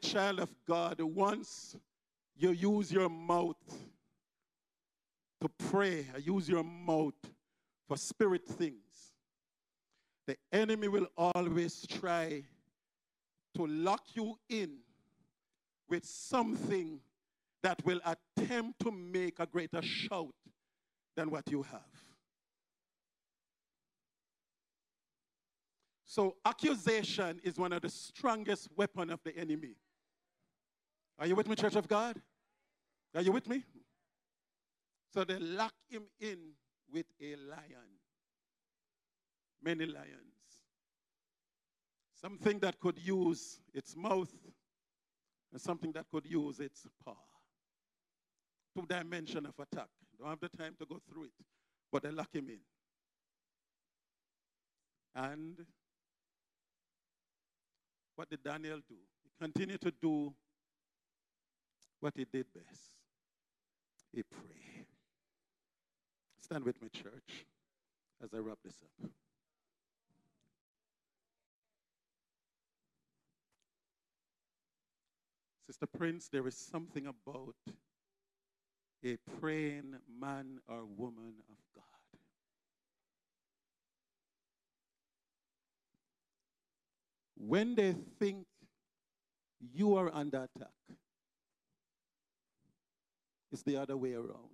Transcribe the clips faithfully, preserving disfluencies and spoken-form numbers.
child of God, once you use your mouth to pray, use your mouth for spirit things, the enemy will always try to lock you in with something that will attempt to make a greater shout than what you have. So accusation is one of the strongest weapons of the enemy. Are you with me, Church of God? Are you with me? So they lock him in with a lion. Many lions. Something that could use its mouth and something that could use its paw. Two dimension of attack. Don't have the time to go through it, but they lock him in. And what did Daniel do? He continued to do what he did best. He prayed. Stand with me, church, as I wrap this up. Sister Prince, there is something about a praying man or woman of God. When they think you are under attack, it's the other way around.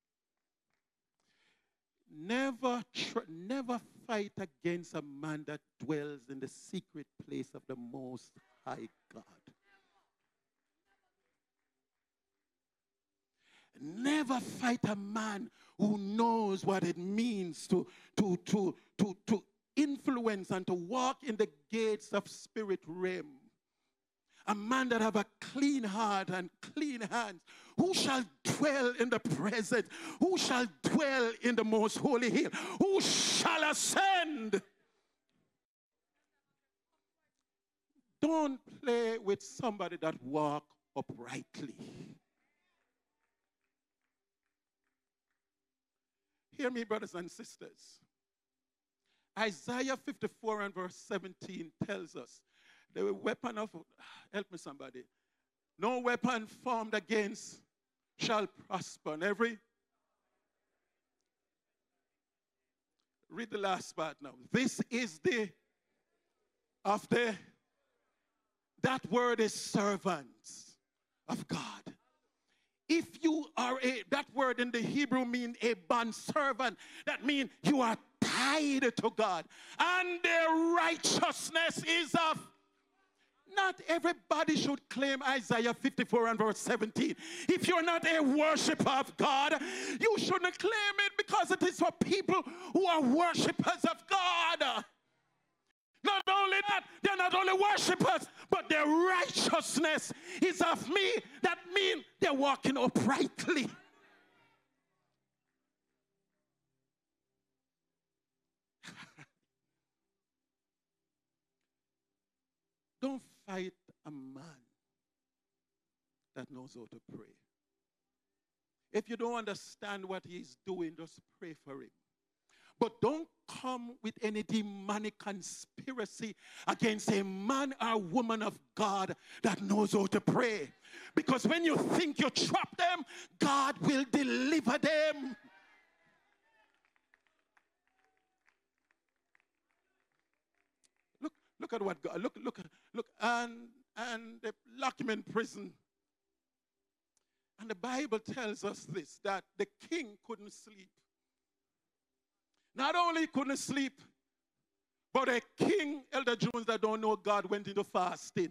Never, tr- never fight against a man that dwells in the secret place of the Most High God. Never fight a man who knows what it means to, to, to, to, to influence and to walk in the gates of spirit realm. A man that have a clean heart and clean hands. Who shall dwell in the presence? Who shall dwell in the most holy hill? Who shall ascend? Don't play with somebody that walk uprightly. Hear me, brothers and sisters. Isaiah fifty-four and verse seventeen tells us the weapon of, help me somebody, no weapon formed against shall prosper. And every, read the last part now. This is the, of the, that word is servants of God. If you are a, that word in the Hebrew means a bond servant. That means you are tied to God. And their righteousness is of. Not everybody should claim Isaiah fifty-four and verse seventeen. If you're not a worshiper of God, you shouldn't claim it because it is for people who are worshipers of God. Not only that, they're not only worshipers, but their righteousness is of me. That means they're walking uprightly. Don't fight a man that knows how to pray. If you don't understand what he's doing, just pray for him. But don't come with any demonic conspiracy against a man or woman of God that knows how to pray. Because when you think you trap them, God will deliver them. Look, look at what God, look, look, look, and, and they lock him in prison. And the Bible tells us this, that the king couldn't sleep. Not only couldn't sleep, but a king, Elder Jones, that don't know God, went into fasting.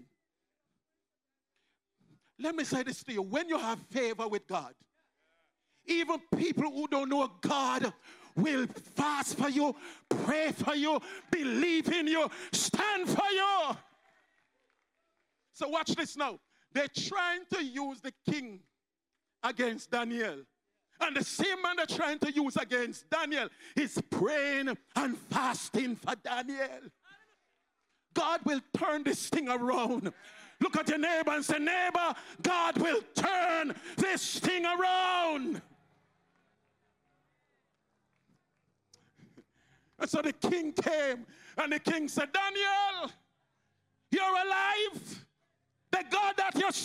Let me say this to you. When you have favor with God, even people who don't know God will fast for you, pray for you, believe in you, stand for you. So watch this now. They're trying to use the king against Daniel. And the same man they're trying to use against Daniel is praying and fasting for Daniel. God will turn this thing around. Look at your neighbor and say, neighbor, God will turn this thing around. And so the king came and the king said, Daniel, you're alive. the God that you